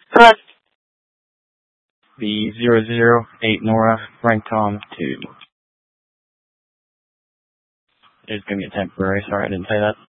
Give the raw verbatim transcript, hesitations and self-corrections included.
Correct. The zero zero eight Nora, Frank Tom two. It's going to be a temporary, sorry I didn't say that.